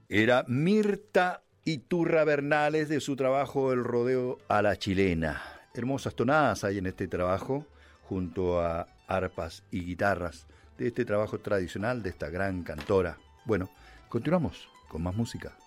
Era Mirta Iturra Bernales de su trabajo El rodeo a la chilena. Hermosas tonadas hay en este trabajo, junto a arpas y guitarras, de este trabajo tradicional de esta gran cantora. Bueno, continuamos con más música.